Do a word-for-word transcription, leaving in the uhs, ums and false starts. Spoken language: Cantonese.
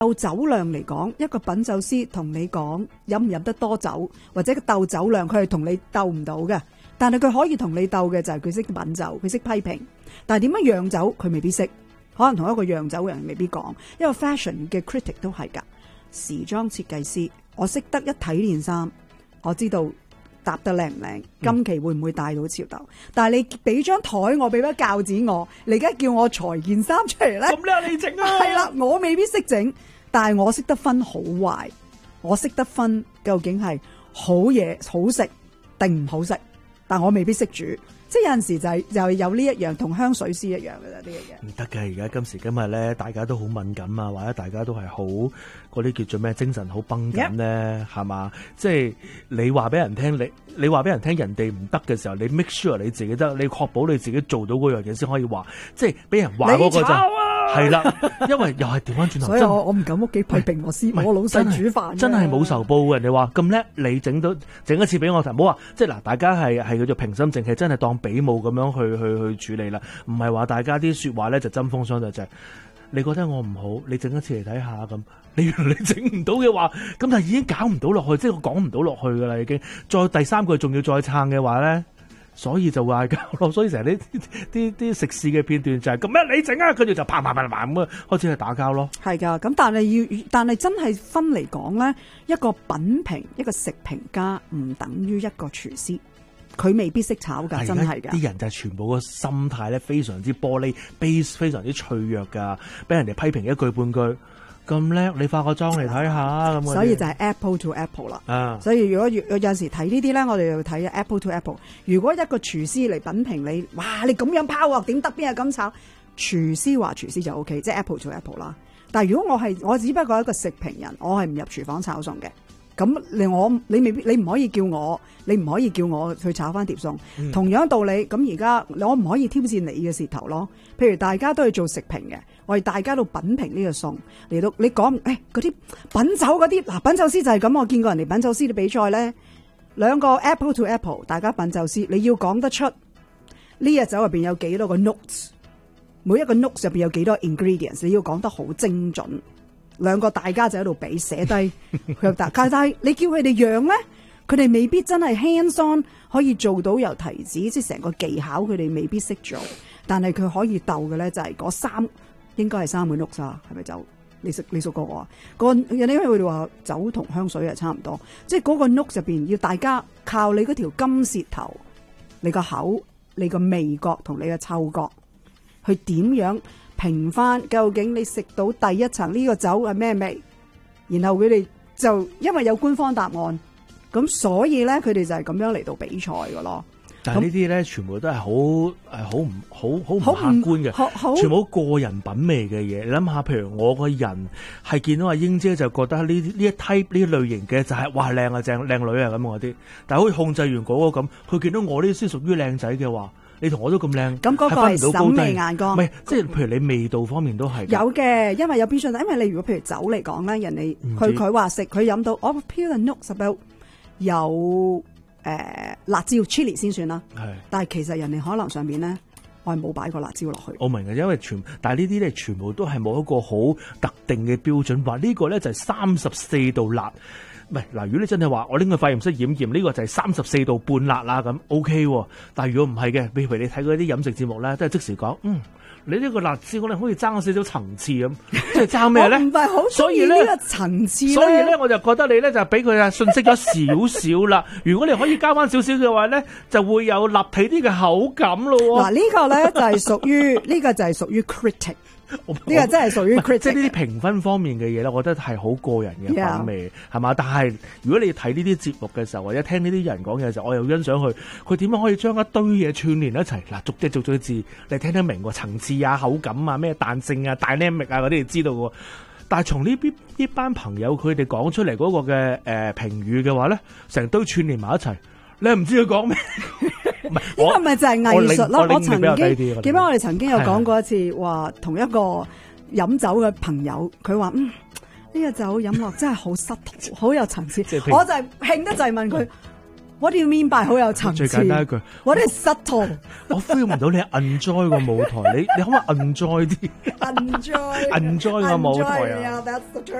鬥酒量嚟講，一個品酒師同你講飲唔飲得多酒，或者個鬥酒量，佢係同你鬥唔到嘅。但係佢可以同你鬥嘅就係佢識品酒，佢識批評。但係點樣釀酒，佢未必識。可能同一個釀酒嘅人未必講。一個 fashion 嘅 critic 都係㗎。時裝設計師，我識得一睇件衫，我知道搭得靚唔靚，今期會唔會帶到潮流？嗯、但係你俾張台我，俾把鉸剪我，你而家叫我裁件衫出嚟咧？咁叻你整啊！係啦，我未必識整，但係我識得分好壞，我識得分究竟係好嘢好食定唔好食，但我未必識煮。即係有陣時就係就係有呢一樣同香水師一樣嘅啫，呢樣嘢唔得嘅。而家今時今日咧，大家都好敏感啊，或者大家都係好嗰啲叫做咩精神好繃緊咧，係嘛？即係你話俾人聽，你你話俾人聽人哋唔得嘅時候，你 make sure 你自己得，你確保你自己做到嗰樣嘢先可以話，即係俾人話嗰個就係啦。因為又係調翻轉頭，所以我我唔敢屋企批評我師，我老細煮飯真係冇仇報嘅。人哋話咁叻，你整到整一次俾我睇，唔好話即係嗱，大家係係叫做平心靜氣，真係當比武咁樣去去去處理啦，唔係話大家啲說話咧就針鋒相對，就係你覺得我唔好，你整一次嚟睇下咁，你原來你整唔到嘅話，咁就已經搞唔到落去，即係我講唔到落去噶啦，已經再第三句仲要再撐嘅話咧，所以就嗌交咯。所以成日啲啲啲食肆嘅片段就係咁咩你整啊，跟住就啪啪啪啪咁啊，開始係打交咯。係噶，咁但係要，但係真係分嚟講咧，一個品評一個食評家唔等於一個廚師。佢未必識炒㗎，真係㗎。啲人就係全部個心態咧，非常之玻璃 base， 非常之脆弱㗎。俾人哋批評一句半句咁叻，你化個妝嚟睇下咁。所以就係 apple to apple 啦。啊，所以如果有陣時睇呢啲咧，我哋就睇 apple to apple。如果一個廚師嚟品評你，哇！你咁樣拋鑊點得？邊係咁炒？廚師話廚師就 OK， 即係 apple to apple 啦。但係如果我係我只不過係一個食評人，我係唔入廚房炒餸嘅。咁你我你未必你唔可以叫我，你唔可以叫我去炒翻碟餸。嗯、同樣道理，咁而家我唔可以挑戰你嘅舌頭咯。譬如大家都係做食評嘅，我哋大家都品評呢個餸嚟到，你講誒嗰啲品酒嗰啲嗱，品酒師就係咁。我見過人哋品酒師嘅比賽咧，兩個 apple to apple， 大家品酒師，你要講得出呢隻酒入邊有幾多個 notes， 每一個 notes 入邊有幾多 ingredients， 你要講得好精準。兩個大家就喺度比寫低，佢又大，但係你叫佢哋釀咧，佢哋未必真係 hands on 可以做到由提子，即係成個技巧，佢哋未必識做。但係佢可以鬥嘅咧，就係嗰三應該係三碗碌沙，係咪酒？你識你熟過我啊？個因為佢哋話酒同香水係差唔多，即係嗰個碌入邊要大家靠你嗰條金舌頭、你個口、你個味覺同你嘅嗅覺去點樣。評翻究竟你食到第一層呢個酒係咩味，然後佢哋就因為有官方答案，咁所以咧佢哋就係咁樣嚟到比賽噶咯。但係呢啲咧全部都係好誒好唔好好唔客觀嘅，全部個人品味嘅嘢。你諗下，譬如我個人係見到阿英姐就覺得呢呢一 type 呢類型嘅就係、是、哇靚啊正靚女啊咁嗰啲，但係好似控制完嗰、那個咁，佢見到我呢啲先屬於靚仔嘅話。你同我都咁靚，咁嗰個係審美眼光，唔係即係譬如你味道方面都係有嘅，因為有邊種，因為你如果譬如酒嚟講咧，人哋佢佢話食佢飲到，我 peel the notes about 有誒、呃、辣椒 chili 先算啦，係，但係其實人哋可能上邊咧，我係冇擺過辣椒落去。我明嘅，因為全但係呢啲咧全部都係冇一個好特定嘅標準，話呢個咧就係三十四度辣。唔係嗱，如果你真係話我拎個化驗室驗驗，呢、這個就係三十四度半辣啦咁 OK 喎。但係如果唔係嘅，譬如你睇嗰啲飲食節目咧，都係即時講，嗯，你呢個辣椒咧好似爭咗少少層次咁，即係爭咩咧？唔係好中意呢個層次。所以咧，我就覺得你咧就俾佢啊信息咗少少啦。如果你可以加翻少少嘅話咧，就會有立體啲嘅口感咯。嗱，呢個咧就係屬於呢個就係屬於 critic。呢個真係屬於 critic，即係呢啲評分方面嘅嘢咧，我覺得係好個人嘅品味，係嘛？但係如果你睇呢啲節目嘅時候，或者聽呢啲人講嘢嘅時候，我又欣賞佢，佢點樣可以將一堆嘢串聯一齊？嗱，逐隻逐隻字你聽得明喎，層次啊、口感啊、咩彈性啊、dynamic啊嗰啲，你知道喎。但係從呢邊呢班朋友佢哋講出嚟嗰個嘅誒評語嘅話咧，成堆串聯埋一齊，你係唔知佢講咩？呢個咪就係藝術咯！我曾經記得我哋曾經有講過一次，話同一個飲酒嘅朋友，佢話嗯呢個酒飲落真係好濕，好有層次。我就係興得就係問佢， 我哋明白好有層次。 最簡單一句， 我哋 subtle。 我 feel 唔到你 enjoy 個舞台，你你可唔可以 enjoy 啲 enjoy enjoy 個舞台啊？ Enjoy, yeah, that's the term.